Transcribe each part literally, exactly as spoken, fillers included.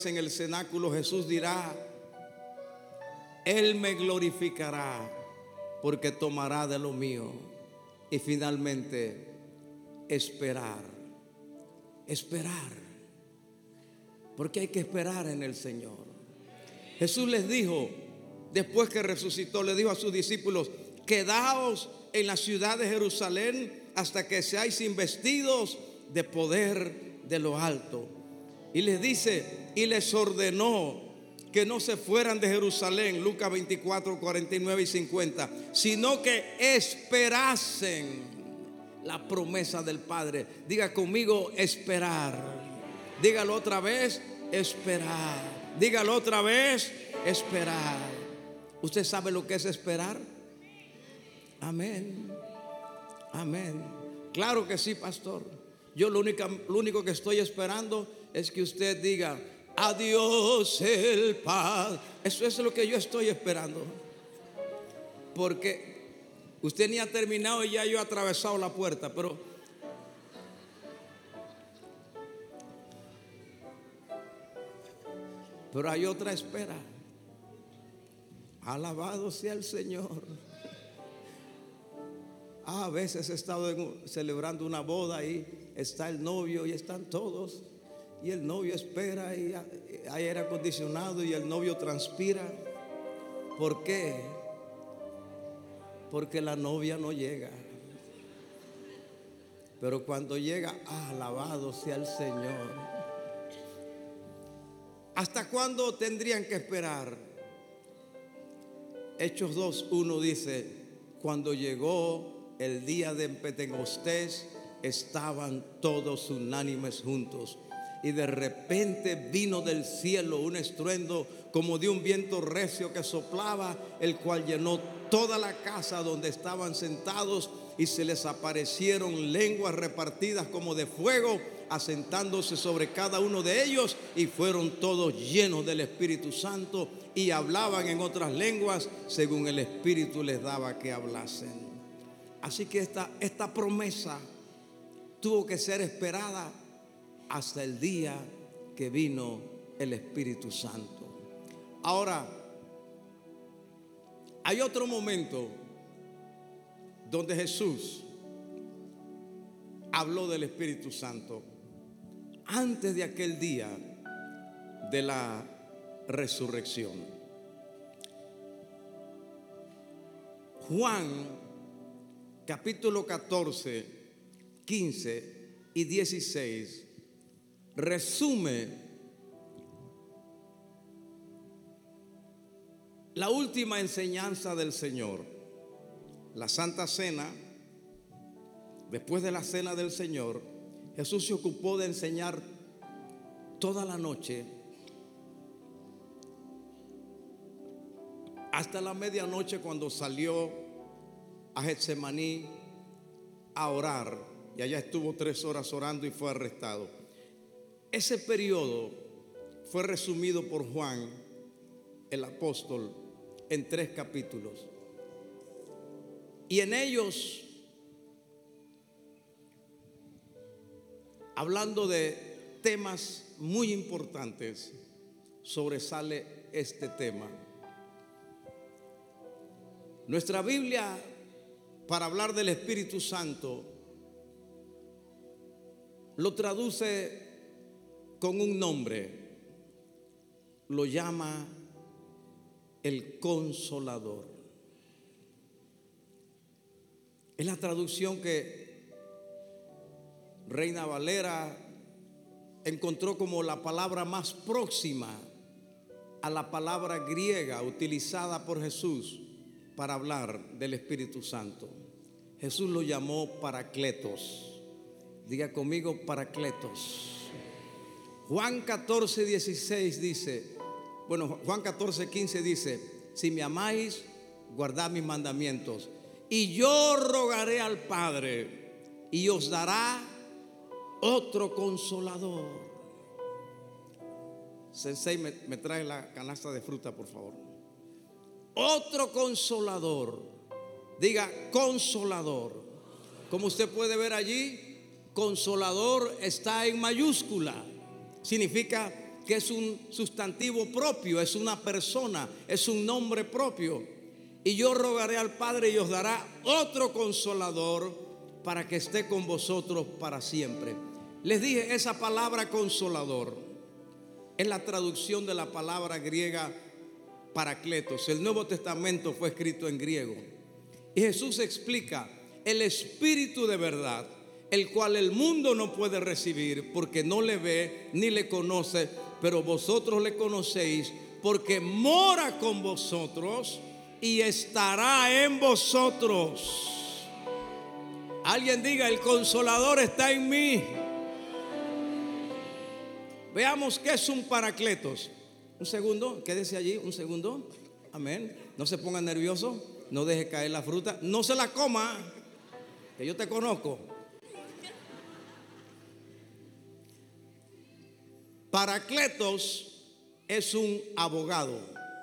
en el cenáculo, Jesús dirá: Él me glorificará porque tomará de lo mío. Y finalmente, esperar, esperar, porque hay que esperar en el Señor. Jesús les dijo, después que resucitó, le dijo a sus discípulos: quedaos en la ciudad de Jerusalén hasta que seáis investidos de poder de lo alto. Y les dice, y les ordenó que no se fueran de Jerusalén, Lucas veinticuatro, cuarenta y nueve y cincuenta, sino que esperasen la promesa del Padre. Diga conmigo: esperar. Dígalo otra vez: esperar. Dígalo otra vez: esperar. ¿Usted sabe lo que es esperar? Amén. Amén. Claro que sí, pastor. Yo lo único, lo único que estoy esperando es que usted diga: adiós el Padre. Eso es lo que yo estoy esperando. Porque usted ni ha terminado y ya yo he atravesado la puerta. Pero Pero hay otra espera. Alabado sea el Señor. Ah, a veces he estado en, celebrando una boda y está el novio y están todos. Y el novio espera y hay aire acondicionado y el novio transpira. ¿Por qué? Porque la novia no llega. Pero cuando llega, ah, alabado sea el Señor. ¿Hasta cuándo tendrían que esperar? Hechos dos, uno dice: cuando llegó el día de Pentecostés, estaban todos unánimes juntos. Y de repente vino del cielo un estruendo como de un viento recio que soplaba, el cual llenó toda la casa donde estaban sentados, y se les aparecieron lenguas repartidas como de fuego, asentándose sobre cada uno de ellos, y fueron todos llenos del Espíritu Santo y hablaban en otras lenguas según el Espíritu les daba que hablasen. Así que esta, esta promesa tuvo que ser esperada hasta el día que vino el Espíritu Santo. Ahora, hay otro momento donde Jesús habló del Espíritu Santo antes de aquel día de la resurrección. Juan capítulo catorce, quince y dieciséis resume la última enseñanza del Señor, la Santa Cena. Después de la Cena del Señor, Jesús se ocupó de enseñar toda la noche hasta la medianoche, cuando salió a Getsemaní a orar, y allá estuvo tres horas orando y fue arrestado. Ese periodo fue resumido por Juan el apóstol en tres capítulos, y en ellos, hablando de temas muy importantes, sobresale este tema. Nuestra Biblia, para hablar del Espíritu Santo, lo traduce con un nombre, lo llama el Consolador. Es la traducción que Reina Valera encontró como la palabra más próxima a la palabra griega utilizada por Jesús para hablar del Espíritu Santo. Jesús lo llamó Paracletos. Diga conmigo: Paracletos. Juan catorce, dieciséis dice, bueno, Juan catorce, quince dice: si me amáis, guardad mis mandamientos, y yo rogaré al Padre, y os dará otro Consolador. Sensei, me, me trae la canasta de fruta, por favor. Otro Consolador. Diga: Consolador. Como usted puede ver allí, Consolador está en mayúscula. Significa que es un sustantivo propio, es una persona, es un nombre propio. Y yo rogaré al Padre y os dará otro consolador para que esté con vosotros para siempre. Les dije, esa palabra consolador es la traducción de la palabra griega Paracletos. El Nuevo Testamento fue escrito en griego. Y Jesús explica: el Espíritu de verdad, el cual el mundo no puede recibir porque no le ve ni le conoce, pero vosotros le conocéis porque mora con vosotros y estará en vosotros. Alguien diga: el Consolador está en mí. Veamos qué es un Paracletos. Un segundo, quédese allí, un segundo. Amén. No se ponga nervioso, no deje caer la fruta, no se la coma, que yo te conozco. Paracletos es un abogado,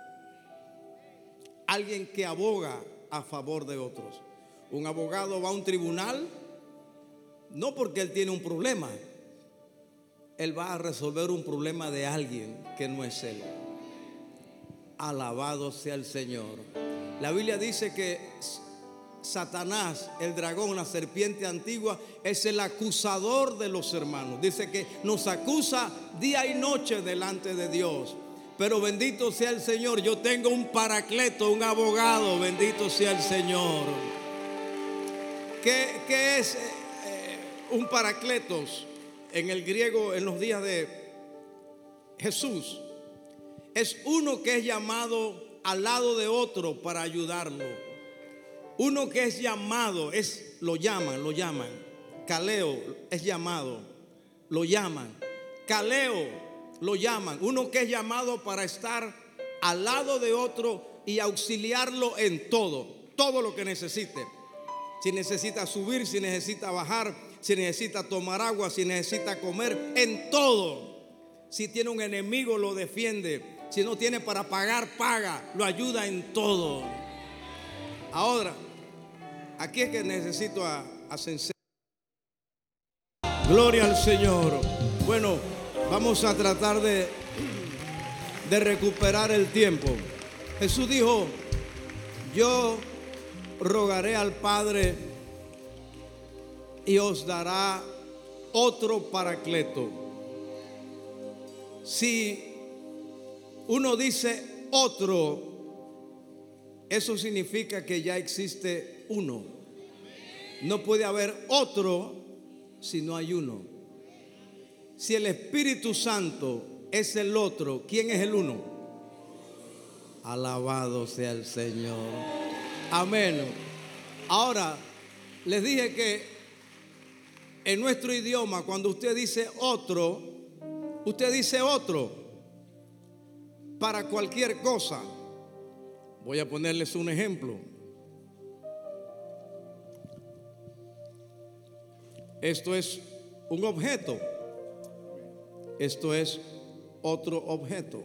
alguien que aboga a favor de otros. Un abogado va a un tribunal no porque él tiene un problema, él va a resolver un problema de alguien que no es él. Alabado sea el Señor. La Biblia dice que Satanás, el dragón, la serpiente antigua, es el acusador de los hermanos. Dice que nos acusa día y noche delante de Dios. Pero bendito sea el Señor, yo tengo un paracleto, un abogado. Bendito sea el Señor. ¿Qué, qué es eh, un paracletos en el griego en los días de Jesús? Es uno que es llamado al lado de otro para ayudarlo. Uno que es llamado, es, lo llaman, lo llaman. Caleo es llamado, lo llaman. Caleo lo llaman. Uno que es llamado para estar al lado de otro y auxiliarlo en todo, todo lo que necesite. Si necesita subir, si necesita bajar, si necesita tomar agua, si necesita comer, en todo. Si tiene un enemigo, lo defiende. Si no tiene para pagar, paga, lo ayuda en todo. Ahora, aquí es que necesito a, a Sensei. Gloria al Señor. Bueno, vamos a tratar de, de recuperar el tiempo. Jesús dijo: yo rogaré al Padre y os dará otro paracleto. Si uno dice otro, eso significa que ya existe uno. No puede haber otro si no hay uno. Si el Espíritu Santo es el otro, ¿quién es el uno? Alabado sea el Señor. Amén. Ahora, les dije que en nuestro idioma, cuando usted dice otro, usted dice otro para cualquier cosa. Voy a ponerles un ejemplo. Esto es un objeto. Esto es otro objeto.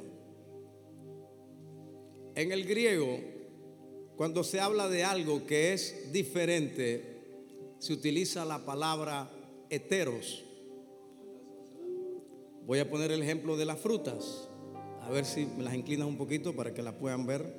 En el griego, cuando se habla de algo que es diferente, se utiliza la palabra heteros. Voy a poner el ejemplo de las frutas. A ver si me las inclinas un poquito para que las puedan ver.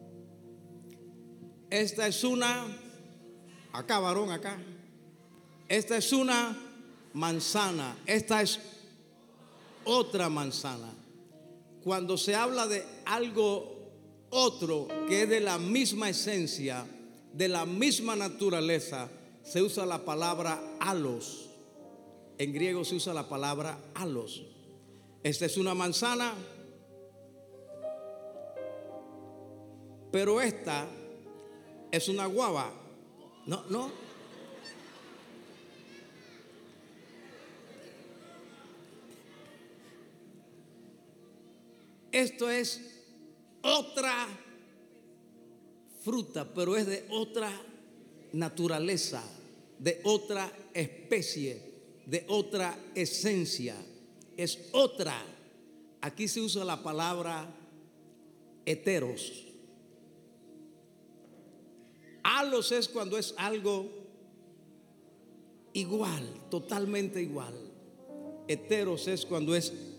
Esta es una, acá varón, acá. Esta es una manzana. Esta es otra manzana. Cuando se habla de algo otro que es de la misma esencia, de la misma naturaleza, se usa la palabra alos. En griego se usa la palabra alos. Esta es una manzana, pero esta es una guava. No, no. Esto es otra fruta, pero es de otra naturaleza, de otra especie, de otra esencia. Es otra. Aquí se usa la palabra heteros. Alos es cuando es algo igual, totalmente igual. Heteros es cuando es